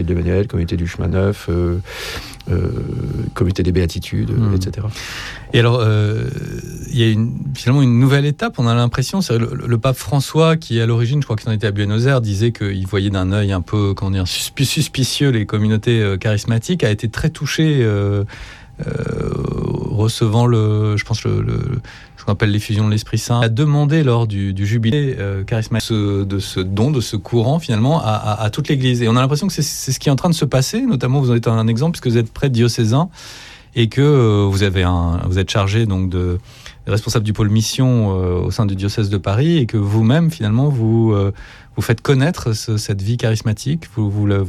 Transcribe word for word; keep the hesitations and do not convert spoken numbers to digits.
de Venel, communauté du chemin neuf, euh, euh, communauté des béatitudes, mmh. et cetera. Et alors, euh, il y a une, finalement une nouvelle étape, on a l'impression, c'est le, le pape François, qui à l'origine, je crois qu'il en était à Buenos Aires, disait qu'il voyait d'un œil un peu, comment dire, suspicieux les communautés euh, charismatiques, a été très touché, euh, euh, recevant le, je pense, le, le, ce qu'on appelle l'effusion de l'Esprit Saint, a demandé lors du, du jubilé euh, charismatique ce, de ce don, de ce courant, finalement, à, à, à toute l'Église. Et on a l'impression que c'est, c'est ce qui est en train de se passer, notamment, vous en êtes un exemple, puisque vous êtes prêtre diocésain, et que euh, vous, avez un, vous êtes chargé donc, de responsable du pôle mission euh, au sein du diocèse de Paris, et que vous-même, finalement, vous, euh, vous faites connaître ce, cette vie charismatique, vous, vous,